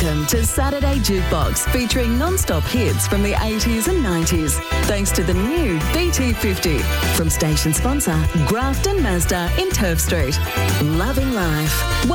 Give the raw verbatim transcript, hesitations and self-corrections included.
Welcome to Saturday Jukebox, featuring non-stop hits from the eighties and nineties. Thanks to the new B T fifty. From station sponsor Grafton Mazda in Turf Street. Loving life.